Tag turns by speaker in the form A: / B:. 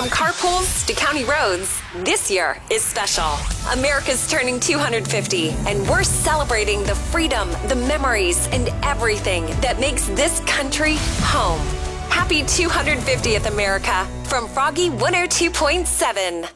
A: From carpools to county roads, this year is special. America's turning 250, and we're celebrating the freedom, the memories, and everything that makes this country home. Happy 250th, America, from Froggy 102.7.